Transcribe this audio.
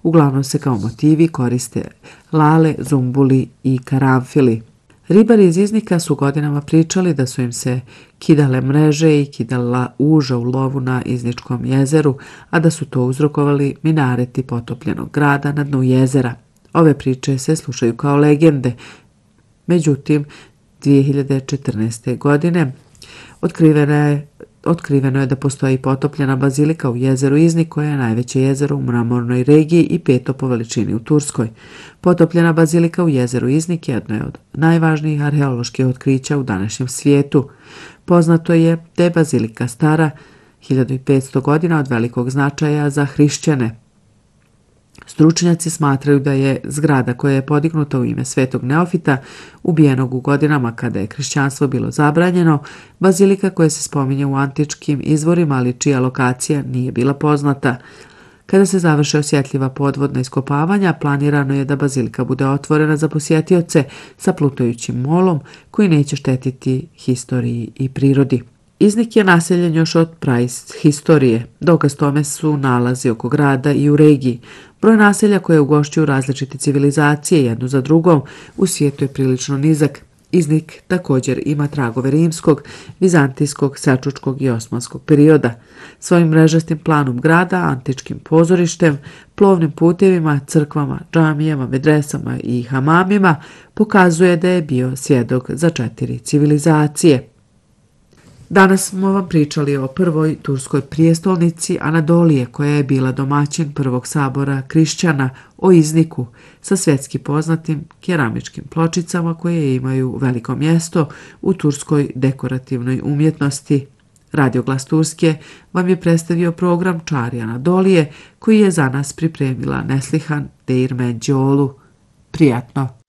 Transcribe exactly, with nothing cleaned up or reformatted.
Uglavnom se kao motivi koriste lale, zumbuli i karanfili. Ribari iz Iznika su godinama pričali da su im se kidale mreže i kidala uža u lovu na Izničkom jezeru, a da su to uzrokovali minareti potopljenog grada na dnu jezera. Ove priče se slušaju kao legende. Međutim, dvije hiljade četrnaeste. godine otkrivena je Otkriveno je da postoji potopljena bazilika u jezeru Iznik, koja je najveće jezero u mramornoj regiji i peto po veličini u Turskoj. Potopljena bazilika u jezeru Iznik jedno je od najvažnijih arheoloških otkrića u današnjem svijetu. Poznato je da je bazilika stara hiljadu petsto godina od velikog značaja za hrišćane. Stručnjaci smatraju da je zgrada koja je podignuta u ime Svetog Neofita, ubijenog u godinama kada je hrišćanstvo bilo zabranjeno, bazilika koja se spominje u antičkim izvorima, ali čija lokacija nije bila poznata. Kada se završe osjetljiva podvodna iskopavanja, planirano je da bazilika bude otvorena za posjetioce sa plutajućim molom koji neće štetiti historiji i prirodi. Iznik je naseljen još od praistorije. Dokaz tome su nalazi oko grada i u regiji. Broj naselja koje ugošćuju različite civilizacije jednu za drugom u svijetu je prilično nizak. Iznik također ima tragove rimskog, vizantijskog, selčučkog i osmanskog perioda. Svojim mrežastim planom grada, antičkim pozorištem, plovnim putevima, crkvama, džamijama, medresama i hamamima pokazuje da je bio svjedok za četiri civilizacije. Danas smo vam pričali o prvoj turskoj prijestolnici Anadolije, koja je bila domaćin prvog sabora hrišćana, o Izniku, sa svjetski poznatim keramičkim pločicama koje imaju veliko mjesto u turskoj dekorativnoj umjetnosti. Radio Glas Turske vam je predstavio program Čari Anadolije, koji je za nas pripremila Neslihan Değirmencoğlu. Prijatno!